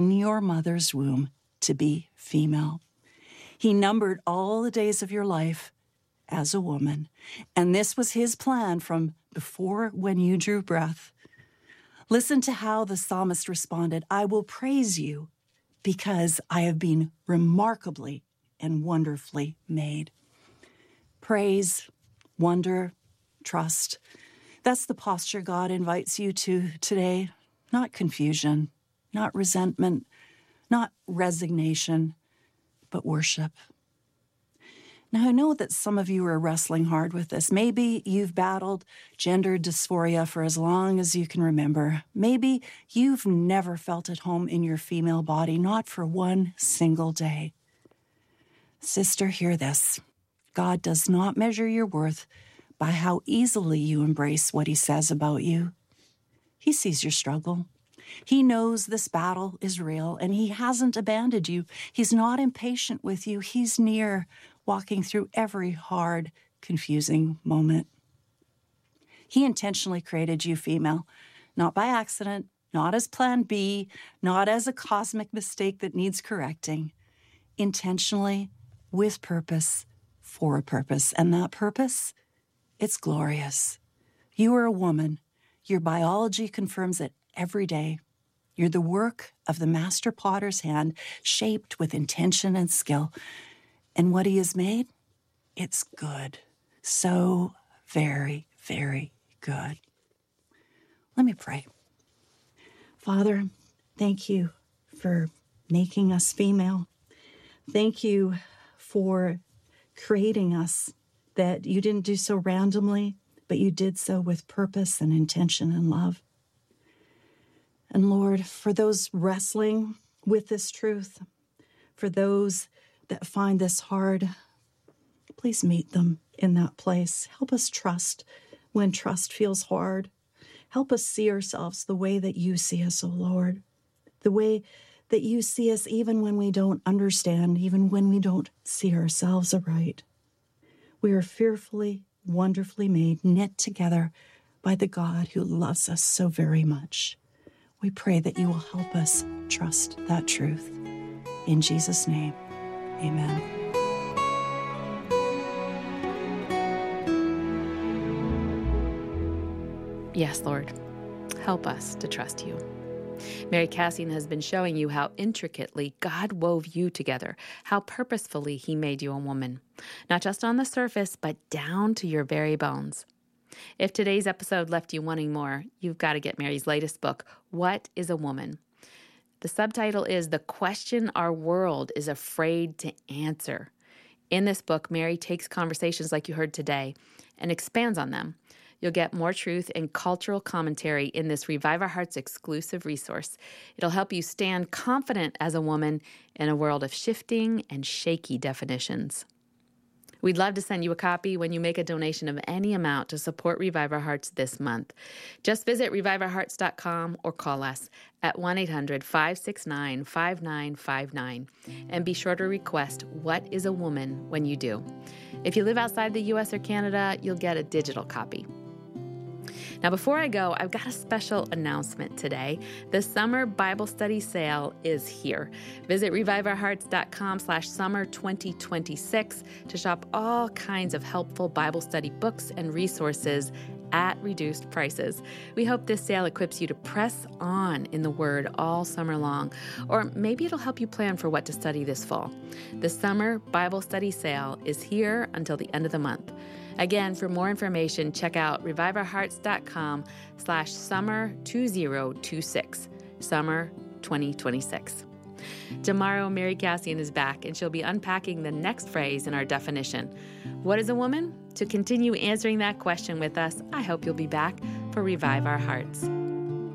in your mother's womb to be female. He numbered all the days of your life as a woman, and this was his plan from before when you drew breath. Listen to how the psalmist responded, I will praise you because I have been remarkably and wonderfully made. Praise, wonder, trust. That's the posture God invites you to today. Not confusion, not resentment, not resignation, but worship. Now, I know that some of you are wrestling hard with this. Maybe you've battled gender dysphoria for as long as you can remember. Maybe you've never felt at home in your female body, not for one single day. Sister, hear this. God does not measure your worth by how easily you embrace what he says about you. He sees your struggle. He knows this battle is real, and he hasn't abandoned you. He's not impatient with you. He's near, walking through every hard, confusing moment. He intentionally created you female, not by accident, not as plan B, not as a cosmic mistake that needs correcting. Intentionally, with purpose, for a purpose. And that purpose, it's glorious. You are a woman. Your biology confirms it every day. You're the work of the master potter's hand, shaped with intention and skill. And what he has made, it's good. So very, very good. Let me pray. Father, thank you for making us female. Thank you for creating us, that you didn't do so randomly, but you did so with purpose and intention and love. And Lord, for those wrestling with this truth, for those that find this hard, please meet them in that place. Help us trust when trust feels hard. Help us see ourselves the way that you see us, O Lord, the way that you see us even when we don't understand, even when we don't see ourselves aright. We are fearfully, wonderfully made, knit together by the God who loves us so very much. We pray that you will help us trust that truth. In Jesus' name, amen. Yes, Lord, help us to trust you. Mary Cassian has been showing you how intricately God wove you together, how purposefully he made you a woman, not just on the surface, but down to your very bones. If today's episode left you wanting more, you've got to get Mary's latest book, What is a Woman? The subtitle is The Question Our World is Afraid to Answer. In this book, Mary takes conversations like you heard today and expands on them. You'll get more truth and cultural commentary in this Revive Our Hearts exclusive resource. It'll help you stand confident as a woman in a world of shifting and shaky definitions. We'd love to send you a copy when you make a donation of any amount to support Revive Our Hearts this month. Just visit reviveourhearts.com or call us at 1-800-569-5959 and be sure to request What is a Woman when you do. If you live outside the U.S. or Canada, you'll get a digital copy. Now, before I go, I've got a special announcement today. The summer Bible study sale is here. Visit reviveourhearts.com/summer2026 to shop all kinds of helpful Bible study books and resources at reduced prices. We hope this sale equips you to press on in the Word all summer long, or maybe it'll help you plan for what to study this fall. The summer Bible study sale is here until the end of the month. Again, for more information, check out reviveourhearts.com/summer2026, summer 2026. Tomorrow, Mary Cassian is back, and she'll be unpacking the next phrase in our definition. What is a woman? To continue answering that question with us, I hope you'll be back for Revive Our Hearts.